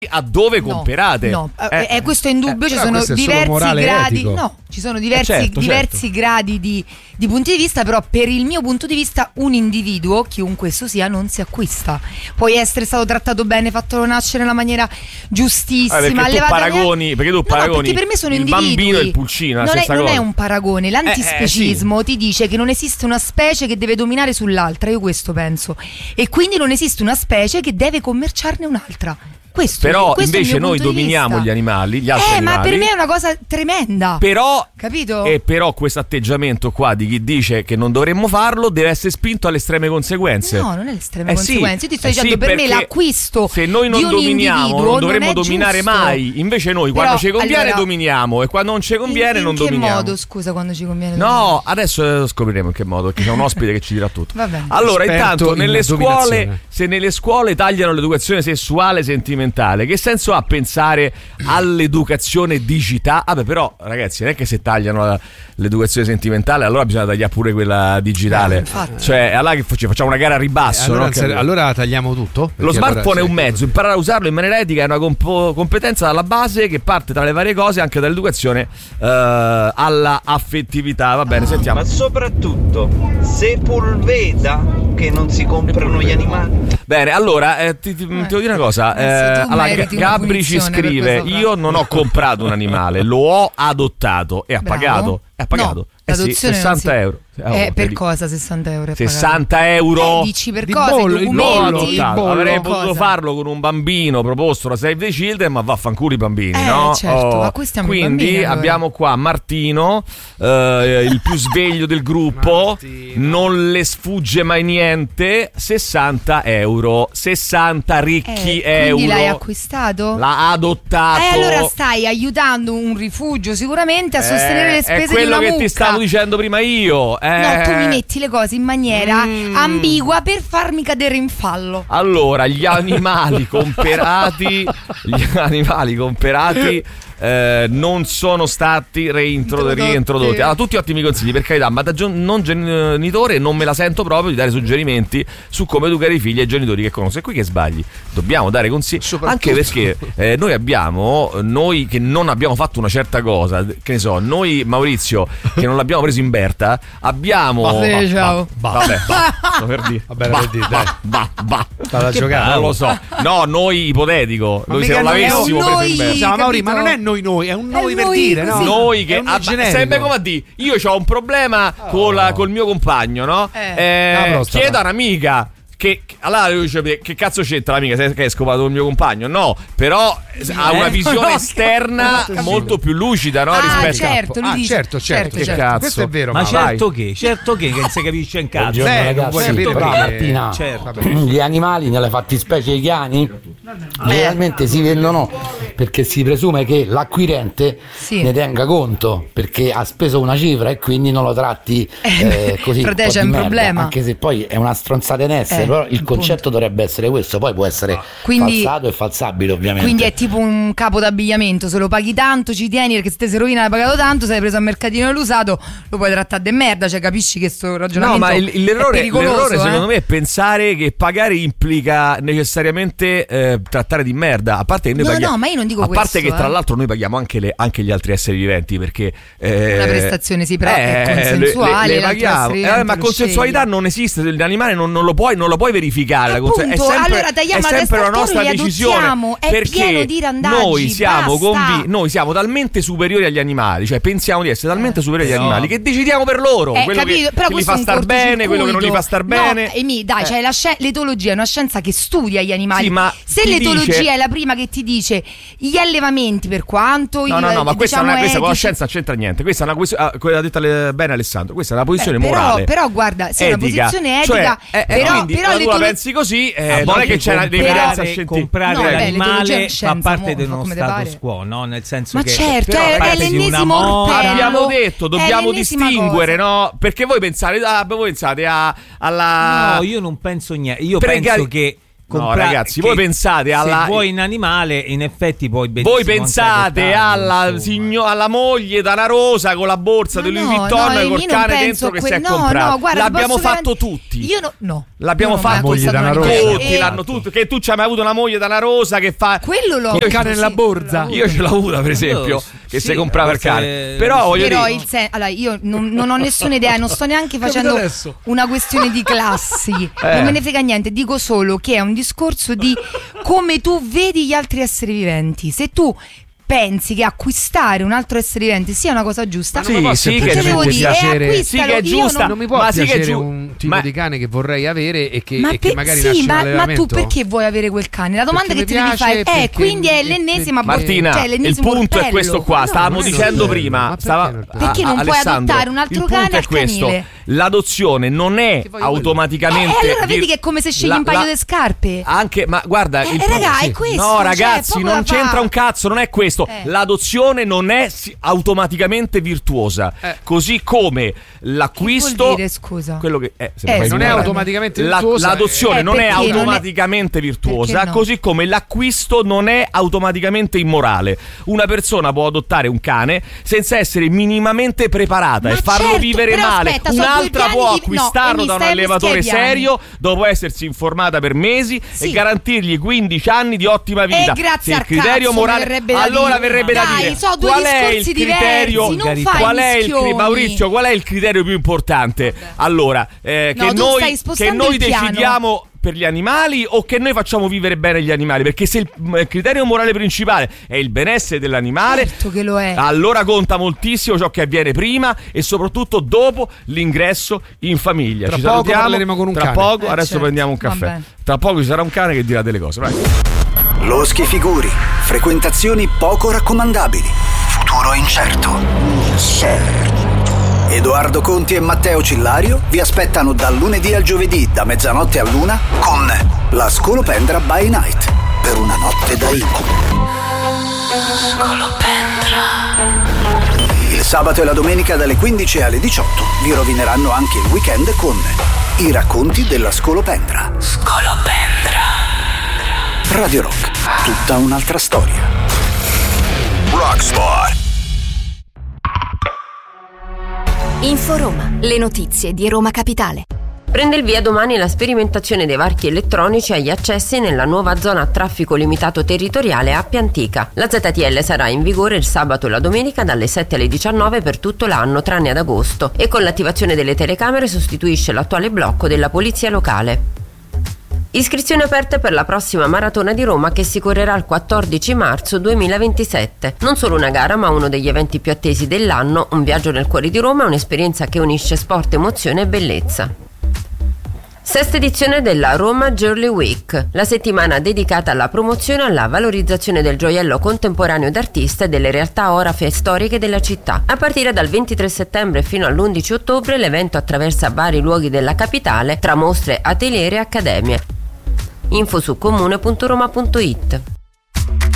a dove comperate. No, questo è indubbio, ci sono diversi gradi. No, ci sono diversi gradi di punti di vista, però per il mio punto di vista un individuo, chiunque esso sia, non si acquista. Puoi essere stato trattato bene, fatto nascere nella maniera giustissima, perché tu paragoni perché per me sono il individui. Bambino e il pulcino, non è un paragone. L'antispecismo ti dice che non esiste una specie che deve dominare sull'altra, io questo penso, e quindi non esiste una specie che deve commerciarne un'altra. Questo invece noi dominiamo gli animali, gli altri animali. Ma per me è una cosa tremenda. Capito? E però questo atteggiamento qua di chi dice che non dovremmo farlo deve essere spinto alle estreme conseguenze. No, non è le estreme conseguenze. Io ti sto dicendo, per me l'acquisto se noi non dominiamo non dovremmo dominare giusto. Mai. Invece noi quando ci conviene dominiamo e quando non ci conviene non dominiamo. In che modo, scusa, quando ci conviene? No, adesso scopriremo in che modo, perché c'è un ospite che ci dirà tutto. Va bene. Allora, intanto nelle scuole, se nelle scuole tagliano l'educazione sessuale sentimentale, che senso ha pensare all'educazione digitale? Vabbè, però ragazzi, non è che se tagliano l'educazione sentimentale allora bisogna tagliare pure quella digitale, cioè allora che facciamo una gara a ribasso, allora tagliamo tutto. Lo smartphone è un mezzo, imparare a usarlo in maniera etica è una competenza dalla base che parte tra le varie cose anche dall'educazione alla affettività. Va bene, sentiamo. Ma soprattutto Sepulveda che non si comprano gli animali. Bene, allora ti devo dire una cosa. Allora, Gabri ci scrive: io non ho comprato un animale, lo ho adottato e ha pagato. Ha pagato. Sì, 60 euro. Per cosa 60 euro? 60 euro? Dici per cosa? Avrei potuto farlo con un bambino proposto da Save the Children, ma vaffanculo i bambini, no? Certo, ma qui stiamo quindi bambini, abbiamo qua Martino, il più sveglio del gruppo, non le sfugge mai niente. 60 euro, 60 ricchi euro. Quindi l'hai acquistato? L'ha adottato. Allora stai aiutando un rifugio sicuramente a sostenere le spese di una mucca. È quello che ti stavo dicendo prima io. No, tu mi metti le cose in maniera ambigua per farmi cadere in fallo. Allora, gli animali comperati non sono stati reintrodotti. Allora, tutti ottimi consigli, per carità, ma da non genitore non me la sento proprio di dare suggerimenti su come educare i figli ai genitori che conosco. E qui che sbagli, dobbiamo dare consigli, anche perché noi che non abbiamo fatto una certa cosa, che ne so, noi Maurizio che non l'abbiamo preso in Berta, abbiamo ciao. Vabbè, per dire. Stava giocando. Non lo so. No, noi ipotetico, noi se non l'avessimo preso in Berta. Ma Mauri, ma non è noi, è un noi per dire, no? Noi che sarebbe come a dire, io ho un problema col mio compagno, no? Chiedo a un'amica che allora lui dice, che cazzo c'entra l'amica che è scopato il mio compagno? No, però ha una visione esterna molto più lucida, no? Rispetto certo, che cazzo. Questo è vero, ma certo che non si capisce in cazzo. Martina, gli animali nelle fattispecie i cani generalmente si vendono perché si presume che l'acquirente ne tenga conto, perché ha speso una cifra e quindi non lo tratti così. Per te c'è un problema, anche se poi è una stronzata in essere, però il concetto dovrebbe essere questo, poi può essere falsato e falsabile ovviamente. Quindi è tipo un capo d'abbigliamento, se lo paghi tanto ci tieni, perché se te si rovina l'hai pagato tanto, se l'hai preso al mercatino dell'usato lo puoi trattare de merda, cioè capisci che sto ragionamento l'errore secondo me è pensare che pagare implica necessariamente trattare di merda, a parte che noi paghiamo, ma io non dico a parte che tra l'altro noi paghiamo anche gli altri esseri viventi, perché una prestazione però è consensuale, le paghiamo, ma consensualità non esiste, l'animale non lo puoi verificare. Appunto, è sempre, allora tagliamo è sempre la nostra decisione, è perché di randaggi, noi siamo talmente superiori agli animali, cioè pensiamo di essere talmente superiori agli animali che decidiamo per loro quello che li fa star bene, quello che non li fa star bene. Cioè l'etologia è una scienza che studia gli animali. Ma se l'etologia è la prima che ti dice gli allevamenti, per quanto ma questa con la scienza non c'entra niente. Questa è una questione, quello ha detto bene Alessandro, questa è una posizione morale. Però guarda, se è una posizione etica, però tu la pensi così, non è che c'è un'evidenza scientifica. Comprare l'animale fa parte dello status quo, no? Nel senso ma che certo, è l'ennesimo orpello. Abbiamo detto, dobbiamo distinguere, no? Perché voi pensate alla No, io non penso niente. Io penso che No, ragazzi, voi pensate alla. Se vuoi in animale, in effetti poi voi pensate alla moglie Danarosa con la borsa di Louis Vuitton e col cane dentro che si è comprato. Guarda, l'abbiamo fatto tutti. Io no. L'abbiamo fatto tutti, l'hanno tutti. Che tu ci hai mai avuto una moglie Danarosa che fa quello l'ho. Il cane nella borsa. Io ce l'ho avuta, per esempio, che si comprava il cane. Però voglio dire. Allora, io non ho nessuna idea, non sto neanche facendo una questione di classi. Non me ne frega niente, dico solo che è un discorso di come tu vedi gli altri esseri viventi. Se tu pensi che acquistare un altro essere vivente sia una cosa giusta, sì, che devo dire, sì che è giusta, non mi può piacere un tipo di cane che vorrei avere e che magari sì, ma tu perché vuoi avere quel cane? La domanda che ti devi fare è quindi è l'ennesima Martina, cioè, il punto è questo qua, stavamo dicendo prima, perché non puoi adottare un altro cane al canile? L'adozione non è automaticamente allora vedi che è come se scegli un paio di scarpe. Anche, ma guarda, raga, è questo. No, ragazzi, non c'entra un cazzo, non è questo. L'adozione non è automaticamente virtuosa, così come l'acquisto. Che vuol dire, scusa? Quello che non è automaticamente virtuosa. L'adozione non è automaticamente virtuosa, così come l'acquisto non è automaticamente immorale. Una persona può adottare un cane senza essere minimamente preparata e farlo vivere male. Un'altra può acquistarlo da un allevatore serio dopo essersi informata per mesi e garantirgli 15 anni di ottima vita. Grazie al criterio morale. Allora verrebbe da dire qual è il criterio? Maurizio, qual è il criterio più importante? Allora, che noi decidiamo per gli animali o che noi facciamo vivere bene gli animali? Perché se il criterio morale principale è il benessere dell'animale, certo che lo è, allora conta moltissimo ciò che avviene prima e soprattutto dopo l'ingresso in famiglia. Tra poco parleremo con un cane. Tra poco, adesso prendiamo un caffè. Tra poco ci sarà un cane che dirà delle cose. Vai. Loschi figuri, frequentazioni poco raccomandabili, futuro incerto. Edoardo Conti e Matteo Cillario vi aspettano dal lunedì al giovedì da mezzanotte all'una con la Scolopendra by Night, per una notte da incubo. Il sabato e la domenica dalle 15 alle 18 vi rovineranno anche il weekend con i racconti della Scolopendra. Radio Rock, tutta un'altra storia. Rockspot. Inforoma, le notizie di Roma Capitale. Prende il via domani la sperimentazione dei varchi elettronici agli accessi nella nuova zona a traffico limitato territoriale Appia Antica. La ZTL sarà in vigore il sabato e la domenica dalle 7 alle 19 per tutto l'anno tranne ad agosto e con l'attivazione delle telecamere sostituisce l'attuale blocco della polizia locale. Iscrizioni aperte per la prossima maratona di Roma che si correrà il 14 marzo 2027. Non solo una gara, ma uno degli eventi più attesi dell'anno, un viaggio nel cuore di Roma, un'esperienza che unisce sport, emozione e bellezza. Sesta edizione della Roma Jewelry Week, la settimana dedicata alla promozione e alla valorizzazione del gioiello contemporaneo d'artista e delle realtà orafe storiche della città. A partire dal 23 settembre fino all'11 ottobre l'evento attraversa vari luoghi della capitale tra mostre, atelier e accademie. Info su comune.roma.it.